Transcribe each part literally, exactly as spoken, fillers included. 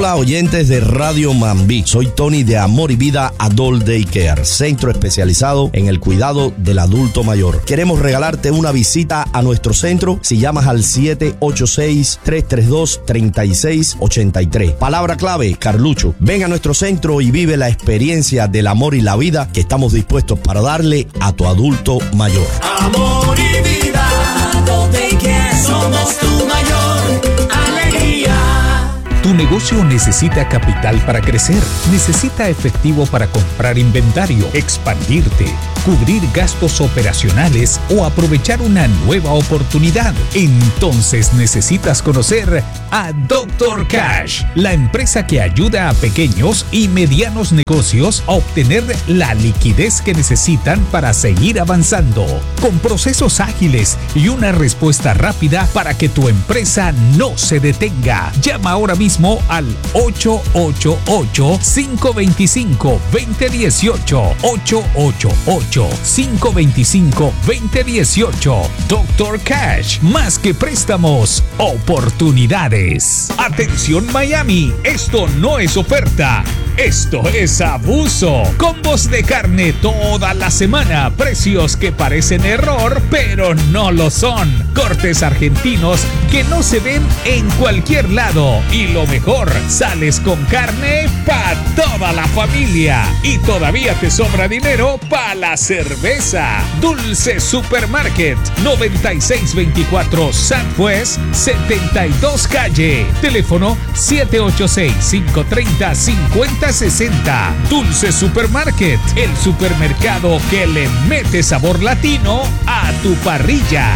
Hola oyentes de Radio Mambí, soy Tony de Amor y Vida Adult Daycare, centro especializado en el cuidado del adulto mayor. Queremos regalarte una visita a nuestro centro si llamas al siete ocho seis, tres tres dos, tres seis ocho tres. Palabra clave, Carlucho. Ven a nuestro centro y vive la experiencia del amor y la vida que estamos dispuestos para darle a tu adulto mayor. Amor y Vida Adult Daycare, somos tu mayor alegría. Tu negocio necesita capital para crecer, necesita efectivo para comprar inventario, expandirte, cubrir gastos operacionales o aprovechar una nueva oportunidad. Entonces necesitas conocer a Doctor Cash, la empresa que ayuda a pequeños y medianos negocios a obtener la liquidez que necesitan para seguir avanzando, con procesos ágiles y una respuesta rápida para que tu empresa no se detenga. Llama ahora mismo al ocho ocho ocho, cinco dos cinco, dos cero uno ocho, ocho ocho ocho, cinco dos cinco, dos cero uno ocho. Doctor Cash, más que préstamos, oportunidades. Atención Miami, esto no es oferta, esto es abuso. Combos de carne toda la semana, precios que parecen error, pero no lo son. Cortes argentinos que no se ven en cualquier lado. Y lo mejor, sales con carne para toda la familia. Y todavía te sobra dinero para la cerveza. Dulce Supermarket, noventa y seis veinticuatro Southwest setenta y dos Calle. Teléfono siete ocho seis, cinco tres cero, cinco cero seis cero. Dulce Supermarket, el supermercado que le mete sabor latino a tu parrilla.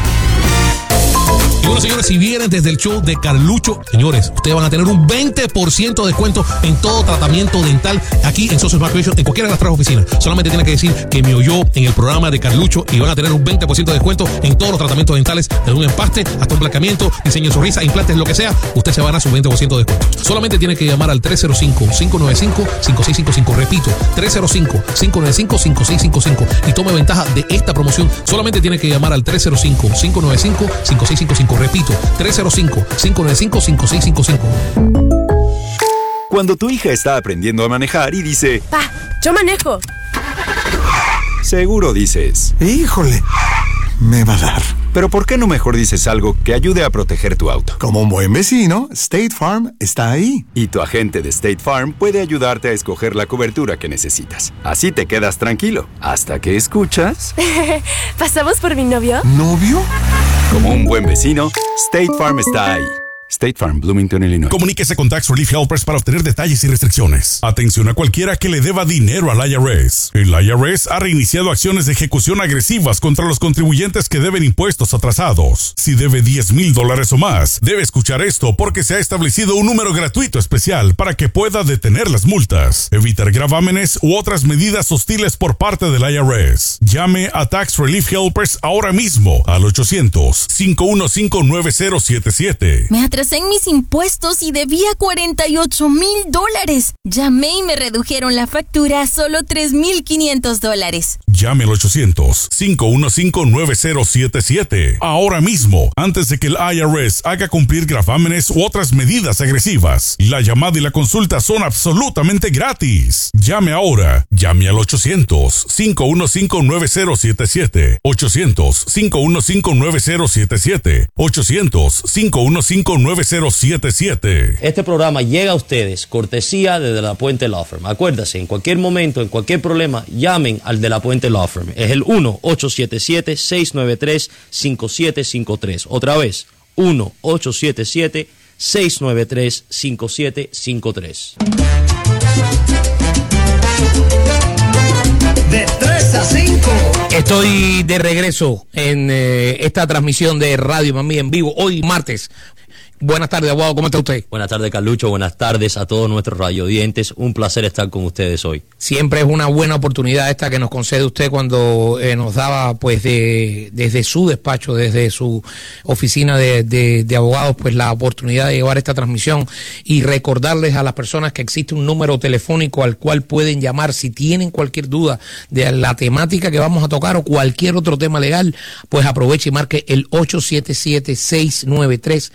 Y bueno, señores, si vienen desde el show de Carlucho, señores, ustedes van a tener un veinte por ciento de descuento en todo tratamiento dental aquí en Social Smart Creation, en cualquiera de las tres oficinas. Solamente tienen que decir que me oyó en el programa de Carlucho y van a tener un veinte por ciento de descuento en todos los tratamientos dentales, desde un empaste hasta un blanqueamiento, diseño de sonrisa, implantes, lo que sea. Usted se va a ganar su veinte por ciento de descuento. Solamente tiene que llamar al tres cero cinco, cinco nueve cinco, cinco seis cinco cinco. Repito, tres cero cinco, cinco nueve cinco, cinco seis cinco cinco. Y tome ventaja de esta promoción. Solamente tiene que llamar al tres cero cinco, cinco nueve cinco, cinco seis cinco cinco. Repito, tres cero cinco, cinco nueve cinco, cinco seis cinco cinco. Cuando tu hija está aprendiendo a manejar y dice: Pa, yo manejo. Seguro dices: híjole, me va a dar. Pero ¿por qué no mejor dices algo que ayude a proteger tu auto? Como un buen vecino, State Farm está ahí. Y tu agente de State Farm puede ayudarte a escoger la cobertura que necesitas. Así te quedas tranquilo, hasta que escuchas... ¿Pasamos por mi novio? ¿Novio? Como un buen vecino, State Farm está ahí. State Farm, Bloomington, Illinois. Comuníquese con Tax Relief Helpers para obtener detalles y restricciones. Atención a cualquiera que le deba dinero al I R S. El I R S ha reiniciado acciones de ejecución agresivas contra los contribuyentes que deben impuestos atrasados. Si debe diez mil dólares o más, debe escuchar esto porque se ha establecido un número gratuito especial para que pueda detener las multas, evitar gravámenes u otras medidas hostiles por parte del I R S. Llame a Tax Relief Helpers ahora mismo al ochocientos, cinco uno cinco, nueve cero siete siete. Me atrasé en mis impuestos y debía cuarenta y ocho mil dólares. Llamé y me redujeron la factura a solo tres mil quinientos dólares. Llame al ochocientos, cinco uno cinco, nueve cero siete siete. Ahora mismo, antes de que el I R S haga cumplir gravámenes u otras medidas agresivas. La llamada y la consulta son absolutamente gratis. Llame ahora. Llame al ochocientos, cinco uno cinco, nueve cero siete siete. ochocientos, cinco uno cinco, nueve cero siete siete. ochocientos, cinco uno cinco, nueve cero siete siete. Este programa llega a ustedes cortesía de De La Puente Law Firm. Acuérdase, en cualquier momento, en cualquier problema, llamen al De La Puente Law Firm. Es el uno ocho siete siete, seis nueve tres, cinco siete cinco tres. Otra vez, uno ocho siete siete, seis nueve tres, cinco siete cinco tres. De tres a cinco. Estoy de regreso en eh, esta transmisión de Radio Mambí en vivo, hoy martes. Buenas tardes, abogado, ¿cómo está usted? Buenas tardes, Carlucho, buenas tardes a todos nuestros radiodientes. Un placer estar con ustedes hoy. Siempre es una buena oportunidad esta que nos concede usted cuando eh, nos daba, pues, de, desde su despacho, desde su oficina de, de, de abogados, pues, la oportunidad de llevar esta transmisión y recordarles a las personas que existe un número telefónico al cual pueden llamar si tienen cualquier duda de la temática que vamos a tocar o cualquier otro tema legal, pues aproveche y marque el ocho siete siete, seis nueve tres, cinco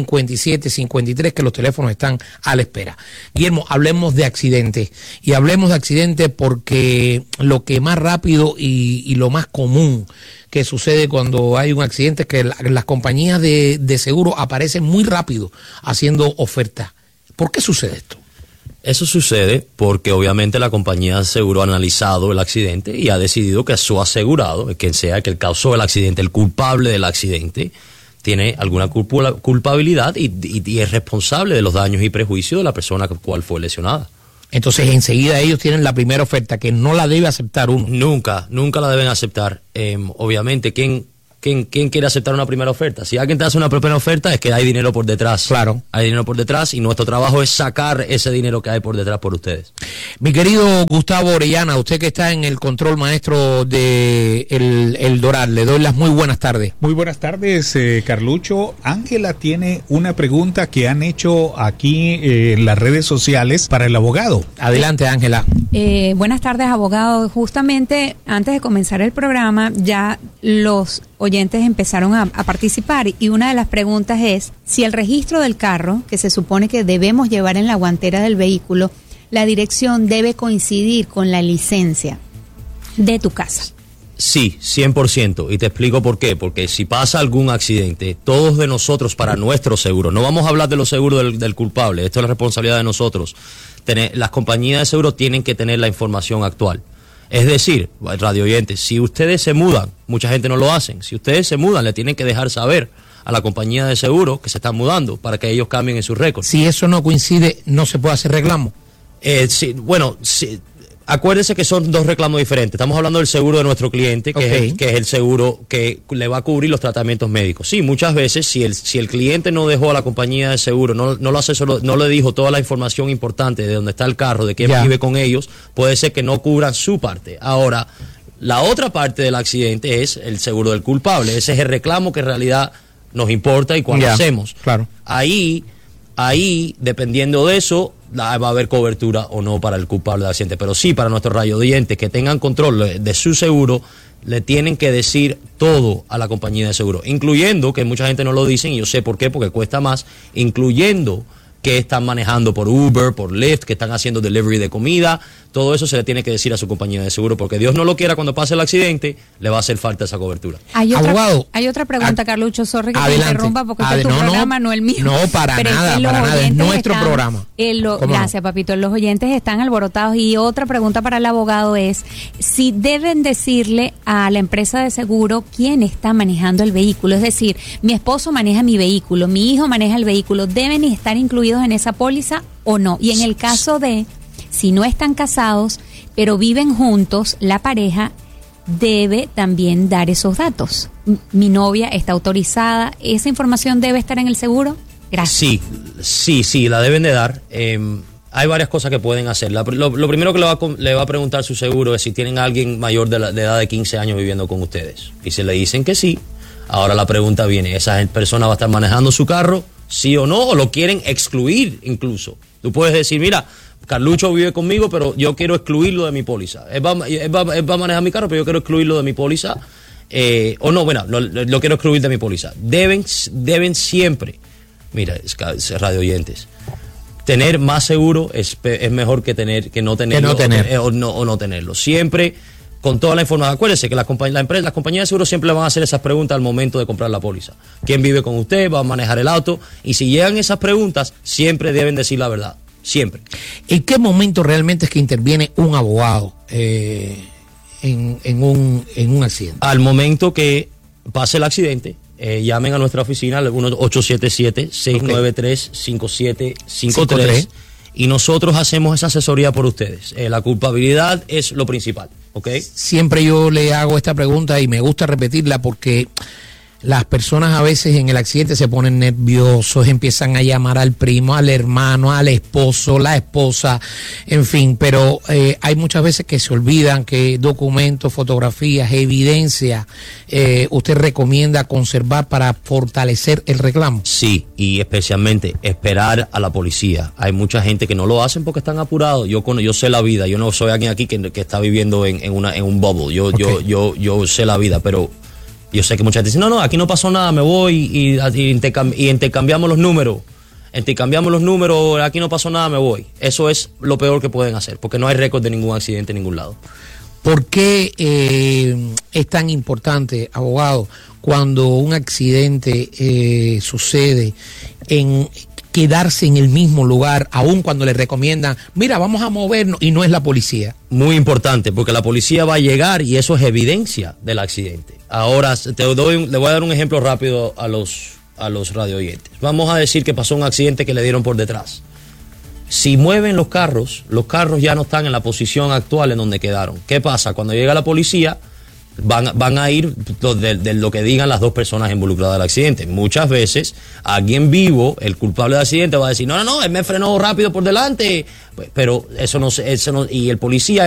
cincuenta y siete, cincuenta y tres, que los teléfonos están a la espera. Guillermo, hablemos de accidentes. Y hablemos de accidentes porque lo que más rápido y, y lo más común que sucede cuando hay un accidente es que la, las compañías de, de seguro aparecen muy rápido haciendo ofertas. ¿Por qué sucede esto? Eso sucede porque obviamente la compañía de seguro ha analizado el accidente y ha decidido que su asegurado, quien sea que causó el accidente, el culpable del accidente, tiene alguna culpabilidad y, y, y es responsable de los daños y prejuicios de la persona cual fue lesionada. Entonces enseguida ellos tienen la primera oferta que no la debe aceptar uno. Nunca, nunca la deben aceptar. Eh, obviamente, ¿quién, quién, ¿quién quiere aceptar una primera oferta? Si alguien te hace una primera oferta es que hay dinero por detrás. Claro. Hay dinero por detrás y nuestro trabajo es sacar ese dinero que hay por detrás por ustedes. Mi querido Gustavo Orellana, usted que está en el control maestro de el, el Doral, le doy las muy buenas tardes. Muy buenas tardes, eh, Carlucho. Ángela tiene una pregunta que han hecho aquí eh, en las redes sociales para el abogado. Adelante, Ángela. Eh, buenas tardes, abogado. Justamente antes de comenzar el programa, ya los oyentes empezaron a, a participar y una de las preguntas es si el registro del carro, que se supone que debemos llevar en la guantera del vehículo, la dirección debe coincidir con la licencia de tu casa. Sí, cien por ciento. Y te explico por qué. Porque si pasa algún accidente, todos de nosotros para nuestro seguro, no vamos a hablar de los seguros del, del culpable, esto es la responsabilidad de nosotros. Tener, las compañías de seguro tienen que tener la información actual. Es decir, radio oyentes, si ustedes se mudan, mucha gente no lo hacen, si ustedes se mudan, le tienen que dejar saber a la compañía de seguro que se están mudando para que ellos cambien en sus récords. Si eso no coincide, no se puede hacer reclamo. Eh, sí, bueno, sí, acuérdese que son dos reclamos diferentes. Estamos hablando del seguro de nuestro cliente, que, okay. es el, que es el seguro que le va a cubrir los tratamientos médicos. Sí, muchas veces, si el, si el cliente no dejó a la compañía de seguro, no, no lo asesoró, no le dijo toda la información importante de dónde está el carro, de quién yeah. vive con ellos, puede ser que no cubran su parte. Ahora, la otra parte del accidente es el seguro del culpable. Ese es el reclamo que en realidad nos importa y cuando yeah. hacemos. Claro. Ahí, ahí, dependiendo de eso, va a haber cobertura o no para el culpable del accidente, pero sí para nuestros radioyentes que tengan control de su seguro, le tienen que decir todo a la compañía de seguro, incluyendo, que mucha gente no lo dicen y yo sé por qué, porque cuesta más, incluyendo que están manejando por Uber, por Lyft, que están haciendo delivery de comida, todo eso se le tiene que decir a su compañía de seguro, porque Dios no lo quiera, cuando pase el accidente, le va a hacer falta esa cobertura. Hay otra, Abogado, hay otra pregunta, a, Carlucho, sorry que adelante, te interrumpa, porque Ade, este es tu no, programa, no, no el mío. No, para Pero nada, es que para nada, es nuestro están, programa. Lo, gracias, no? papito, los oyentes están alborotados y otra pregunta para el abogado es si deben decirle a la empresa de seguro quién está manejando el vehículo, es decir, mi esposo maneja mi vehículo, mi hijo maneja el vehículo, ¿deben estar incluidos en esa póliza o no? Y en el caso de, si no están casados, pero viven juntos, la pareja debe también dar esos datos. Mi novia está autorizada, ¿esa información debe estar en el seguro? Gracias. Sí, sí, sí, la deben de dar. Eh, hay varias cosas que pueden hacer. La, lo, lo primero que le va, a, le va a preguntar su seguro es si tienen a alguien mayor de, la, de edad de quince años viviendo con ustedes. Y si le dicen que sí, ahora la pregunta viene, ¿esa persona va a estar manejando su carro? ¿Sí o no? ¿O lo quieren excluir incluso? Tú puedes decir, mira, Carlucho vive conmigo, pero yo quiero excluirlo de mi póliza. Él va, él va, él va a manejar mi carro, pero yo quiero excluirlo de mi póliza. Eh, o no, bueno, lo, lo quiero excluir de mi póliza. Deben, deben siempre, mira, radio oyentes, tener más seguro es, es mejor que tener que no tenerlo, que no tener. o, o, no, o no tenerlo. Siempre con toda la información. Acuérdese que la compañ la empresa, las compañías de seguro siempre le van a hacer esas preguntas al momento de comprar la póliza. ¿Quién vive con usted? ¿Va a manejar el auto? Y si llegan esas preguntas, siempre deben decir la verdad. Siempre. ¿En qué momento realmente es que interviene un abogado eh, en, en, un, en un accidente? Al momento que pase el accidente, eh, llamen a nuestra oficina al uno ocho siete siete, seis nueve tres, cinco siete cinco tres y nosotros hacemos esa asesoría por ustedes. Eh, la culpabilidad es lo principal, ¿ok? Siempre yo le hago esta pregunta y me gusta repetirla porque las personas a veces en el accidente se ponen nerviosos, empiezan a llamar al primo, al hermano, al esposo, la esposa, en fin, pero eh, hay muchas veces que se olvidan que documentos, fotografías, evidencia, eh, usted recomienda conservar para fortalecer el reclamo. Sí, y especialmente esperar a la policía. Hay mucha gente que no lo hacen porque están apurados. Yo yo sé la vida, yo no soy alguien aquí que, que está viviendo en, en, una, en un bubble, yo, okay. yo, yo, yo sé la vida, pero Yo sé que mucha gente dice, no, no, aquí no pasó nada, me voy y, y, intercambi- y intercambiamos los números. Intercambiamos los números, aquí no pasó nada, me voy. Eso es lo peor que pueden hacer, porque no hay récord de ningún accidente en ningún lado. ¿Por qué eh, es tan importante, abogado, cuando un accidente eh, sucede, en quedarse en el mismo lugar, aun cuando le recomiendan, mira, vamos a movernos, y no es la policía? Muy importante, porque la policía va a llegar y eso es evidencia del accidente. Ahora, te doy, le voy a dar un ejemplo rápido a los, a los radio oyentes. Vamos a decir que pasó un accidente que le dieron por detrás. Si mueven los carros, los carros ya no están en la posición actual en donde quedaron. ¿Qué pasa? Cuando llega la policía, van, van a ir de, de lo que digan las dos personas involucradas del accidente. Muchas veces, alguien vivo, el culpable del accidente, va a decir, no, no, no, él me frenó rápido por delante. Pero eso no, eso no, y el policía